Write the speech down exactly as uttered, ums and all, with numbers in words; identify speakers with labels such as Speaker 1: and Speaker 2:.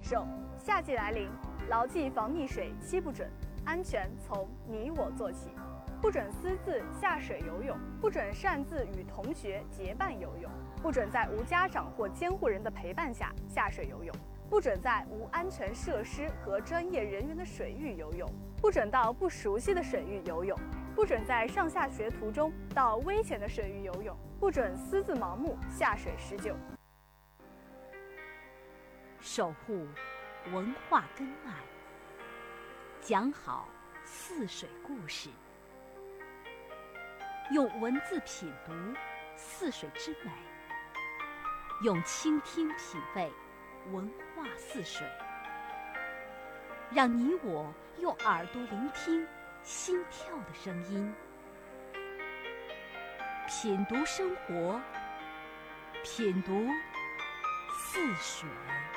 Speaker 1: 首，夏季来临，牢记防溺水七不准，安全从你我做起。不准私自下水游泳，不准擅自与同学结伴游泳，不准在无家长或监护人的陪伴下下水游泳，不准在无安全设施和专业人员的水域游泳，不准到不熟悉的水域游泳，不准在上下学途中到危险的水域游泳，不准私自盲目下水施救。
Speaker 2: 守护文化根脉，讲好似水故事，用文字品读似水之美，用倾听品味文化似水，让你我用耳朵聆听心跳的声音，品读生活，品读似水。